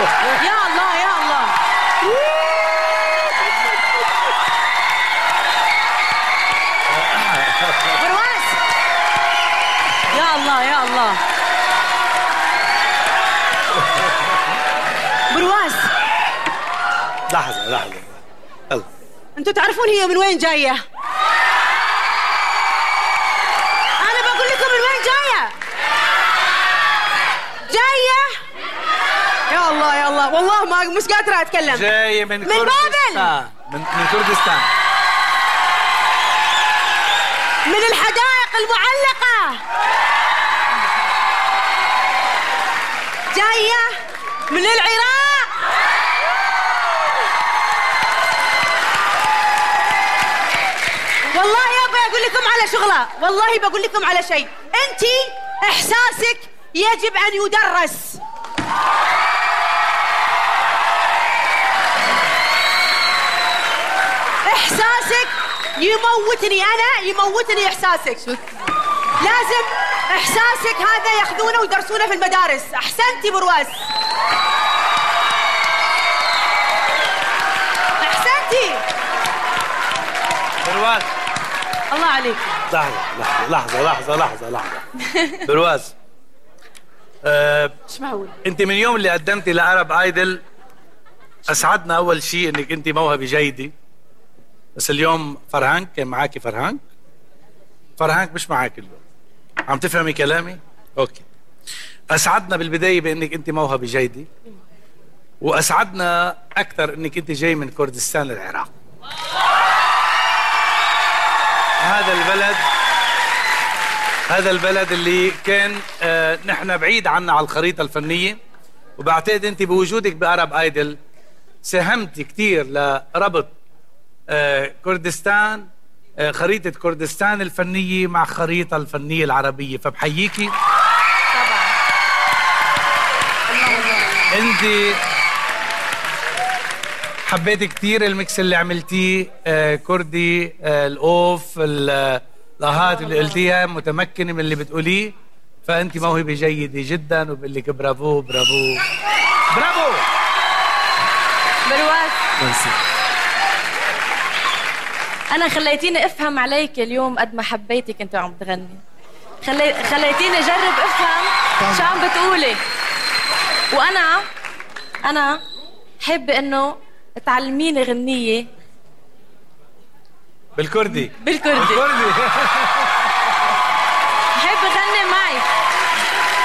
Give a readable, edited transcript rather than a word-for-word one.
يا الله يا الله. برواز يا الله يا الله. برواز لحظة يلا، انتوا تعرفون هي من وين جاية؟ أنا بقول لكم من وين جاية. جاية يا الله يا الله، والله ما مش قادرة أتكلم. جاية من كردستان. بابل. من كردستان، من الحدائق المعلقة. جاية من العراق. والله يابا أقول لكم على شغلة، والله بقول لكم على شيء. أنتي إحساسك يجب أن يدرس. إحساسك يموتني، أنا يموتني إحساسك. لازم إحساسك هذا ياخذونه ويدرسونه في المدارس. أحسنتي برواز، أحسنتي برواز. الله عليك. لحظة برواز، مش معقول. انت من يوم اللي قدمتي لعرب ايدل اسعدنا اول شيء انك انت موهبة جيدة، بس اليوم فرهانك كان معاكي. فرهانك مش معاك اليوم. عم تفهمي كلامي؟ اوكي. اسعدنا بالبداية بانك انت موهبة جيدة، واسعدنا اكثر انك انت جاي من كردستان العراق. هذا البلد اللي كان نحن بعيد عنا على الخريطة الفنية، وبعتقد انت بوجودك بأرب ايدل ساهمت كثير لربط كردستان، خريطة كردستان الفنية مع خريطة الفنية العربية، فبحييكي. طبعا. انت حبيت كثير الميكس اللي عملتيه، كردي، الاوف، اللاهات اللي قلتيها، متمكنه من اللي بتقوليه، فانت موهبه جيده جدا، وبقول لك برافو برافو برافو. برواز ميرسي. أنا خليتيني أفهم عليك اليوم قد ما حبيتك أنت عم تغني. خليتيني أجرب أفهم شو عم بتقولي، وأنا حابة إنه تعلميني غنية بالكردي. بالكردي.